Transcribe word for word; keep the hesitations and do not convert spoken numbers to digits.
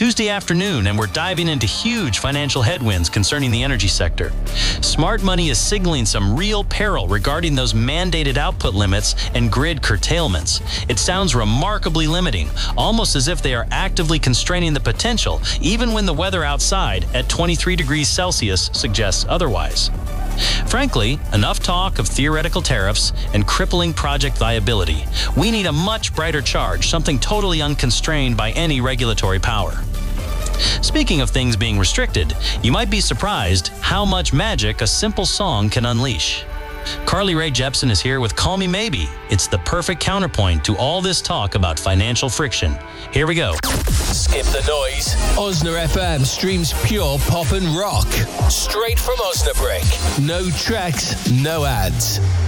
Tuesday afternoon, and we're diving into huge financial headwinds concerning the energy sector. Smart money is signaling some real peril regarding those mandated output limits and grid curtailments. It sounds remarkably limiting, almost as if they are actively constraining the potential, even when the weather outside at twenty-three degrees Celsius suggests otherwise. Frankly, enough talk of theoretical tariffs and crippling project viability. We need a much brighter charge, something totally unconstrained by any regulatory power. Speaking of things being restricted, you might be surprised how much magic a simple song can unleash. Carly Rae Jepsen is here with Call Me Maybe. It's the perfect counterpoint to all this talk about financial friction. Here we go. Skip the noise. Osna F M streams pure pop and rock. Straight from Osnabrück. No tracks, no ads.